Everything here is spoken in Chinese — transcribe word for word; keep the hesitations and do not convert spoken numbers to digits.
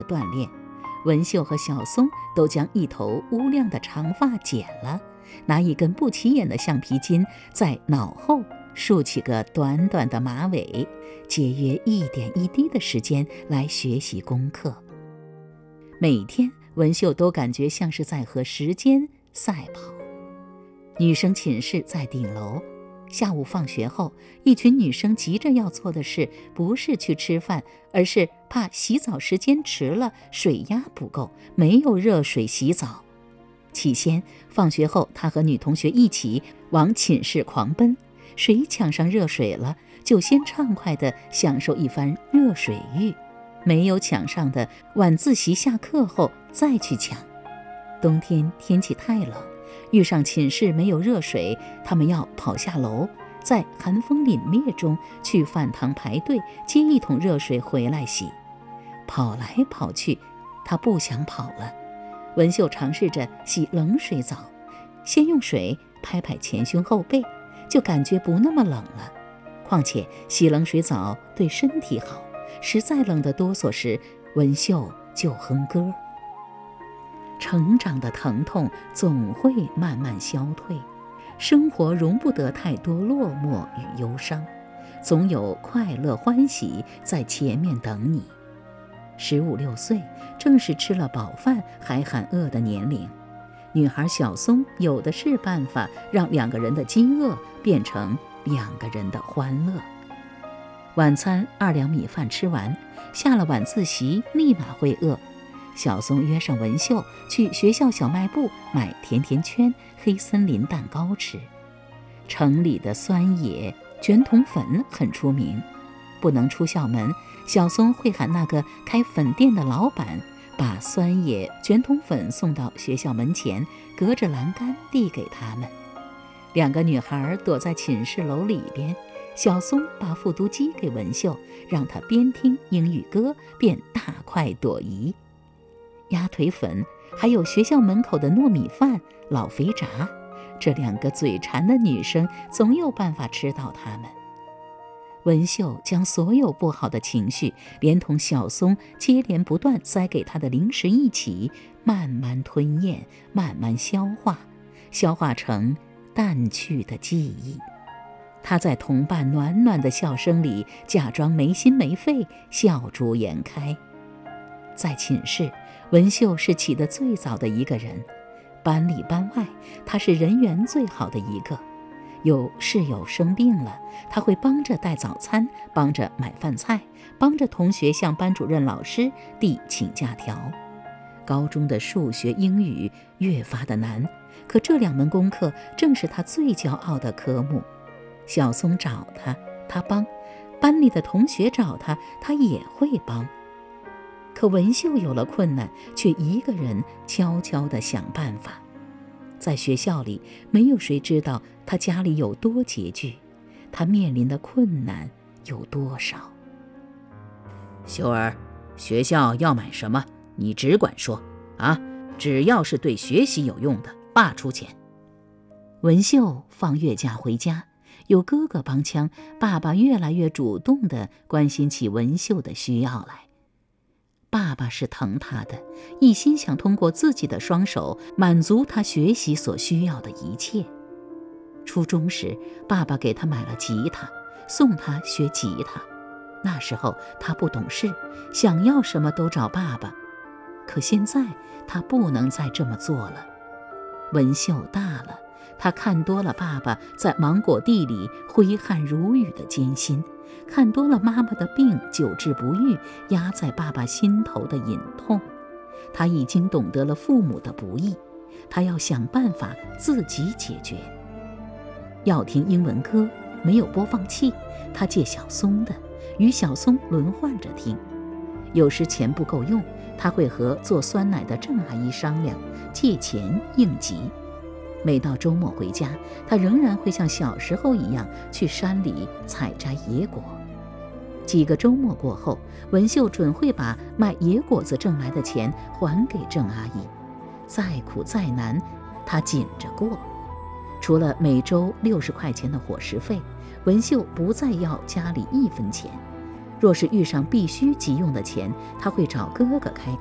锻炼。文秀和小松都将一头乌亮的长发剪了，拿一根不起眼的橡皮筋在脑后竖起个短短的马尾，节约一点一滴的时间来学习功课。每天文秀都感觉像是在和时间赛跑。女生寝室在顶楼，下午放学后，一群女生急着要做的事不是去吃饭，而是怕洗澡时间迟了，水压不够，没有热水洗澡。起先放学后，她和女同学一起往寝室狂奔，谁抢上热水了，就先畅快地享受一番热水浴，没有抢上的晚自习下课后再去抢。冬天天气太冷，遇上寝室没有热水，他们要跑下楼，在寒风凛冽中去饭堂排队接一桶热水回来洗。跑来跑去，他不想跑了。文秀尝试着洗冷水澡，先用水拍拍前胸后背，就感觉不那么冷了。况且洗冷水澡对身体好，实在冷得哆嗦时，文秀就哼歌。成长的疼痛总会慢慢消退，生活容不得太多落寞与忧伤，总有快乐欢喜在前面等你。十五六岁正是吃了饱饭还喊饿的年龄，女孩小松有的是办法让两个人的饥饿变成两个人的欢乐。晚餐二两米饭吃完，下了晚自习立马会饿。小松约上文秀去学校小卖部买甜甜圈、黑森林蛋糕吃。城里的酸野卷筒粉很出名，不能出校门，小松会喊那个开粉店的老板把酸野卷筒粉送到学校门前，隔着栏杆递给他们。两个女孩躲在寝室楼里边，小松把复读机给文秀，让她边听英语歌边大快朵颐。鸭腿粉还有学校门口的糯米饭、老肥炸，这两个嘴馋的女生总有办法吃到它们。文秀将所有不好的情绪连同小松接连不断塞给她的零食一起慢慢吞咽，慢慢消化，消化成淡去的记忆。她在同伴暖暖的笑声里假装没心没肺，笑逐颜开。在寝室，文秀是起得最早的一个人，班里班外她是人缘最好的一个。有室友生病了，她会帮着带早餐，帮着买饭菜，帮着同学向班主任老师递请假条。高中的数学、英语越发的难，可这两门功课正是她最骄傲的科目。小松找她，她帮；班里的同学找她，她也会帮。可文秀有了困难，却一个人悄悄地想办法。在学校里，没有谁知道他家里有多拮据，他面临的困难有多少。 秀儿，学校要买什么，你只管说啊，只要是对学习有用的，爸出钱。 文秀放月假回家，有哥哥帮腔，爸爸越来越主动地关心起文秀的需要来。爸爸是疼他的，一心想通过自己的双手满足他学习所需要的一切。初中时，爸爸给他买了吉他，送他学吉他。那时候他不懂事，想要什么都找爸爸。可现在他不能再这么做了。文秀大了，他看多了爸爸在芒果地里挥汗如雨的艰辛，看多了妈妈的病久治不愈，压在爸爸心头的隐痛。他已经懂得了父母的不易，他要想办法自己解决。要听英文歌，没有播放器，他借小松的，与小松轮换着听。有时钱不够用，他会和做酸奶的郑阿姨商量，借钱应急。每到周末回家，他仍然会像小时候一样去山里采摘野果。几个周末过后，文秀准会把卖野果子挣来的钱还给郑阿姨。再苦再难，他紧着过。除了每周六十块钱的伙食费，文秀不再要家里一分钱。 若是遇上必须急用的钱，他会找哥哥开